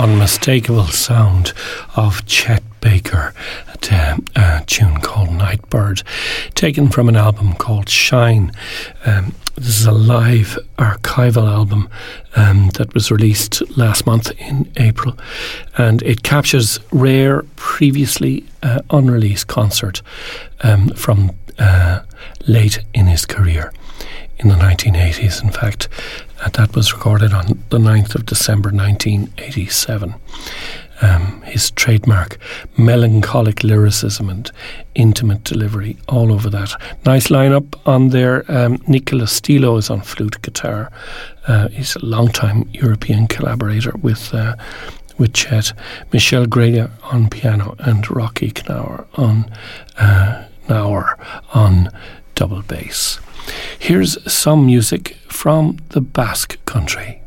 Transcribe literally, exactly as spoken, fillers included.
unmistakable sound of Chet Baker, a, a tune called Nightbird, taken from an album called Shine. Um, this is a live archival album um, that was released last month in April, and it captures rare, previously uh, unreleased concert um, from uh, late in his career, in the nineteen eighties, in fact. Uh, that was recorded on the ninth of December nineteen eighty-seven. Um, his trademark melancholic lyricism and intimate delivery all over that. Nice lineup on there. Um, Nicola Stilo is on flute guitar. Uh, he's a long-time European collaborator with uh, with Chet. Michelle Greger on piano and Rocky Knauer on uh, Knauer on double bass. Here's some music from the Basque Country.